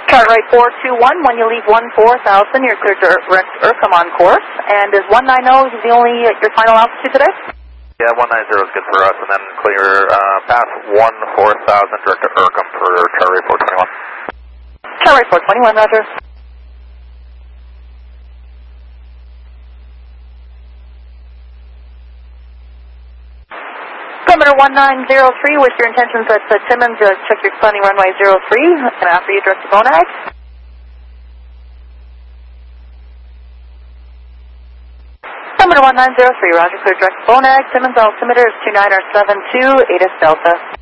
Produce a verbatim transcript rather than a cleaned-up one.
Chart right four two one, when you leave one four thousand, you're cleared to Urcum on course. And is one nine zero the only, uh, your final altitude today? Yeah, one nine zero is good for us, and then clear uh, past one four thousand direct to Urcum for chart right four twenty-one. Chart right four twenty-one, roger. Perimeter one nine zero three, with your intentions at uh, Timmins, uh, check your expanding runway zero three, and after you direct to Bonag. Perimeter one nine zero three, roger, clear direct to Bonag, Timmins altimeter is two nine seven two, eight S Delta.